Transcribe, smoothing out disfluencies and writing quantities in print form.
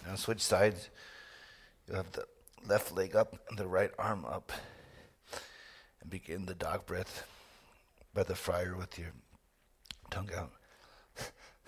Now switch sides. You have the left leg up and the right arm up. And begin the dog breath by the fryer with your tongue out.